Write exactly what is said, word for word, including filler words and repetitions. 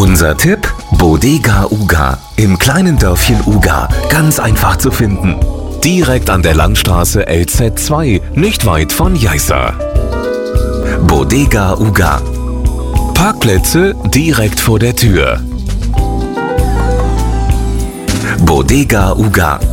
Unser Tipp: Bodega Uga im kleinen Dörfchen Uga, ganz einfach zu finden. Direkt an der Landstraße L Z zwei, nicht weit von Jeißa. Bodega Uga. Parkplätze direkt vor der Tür. Bodega Uga.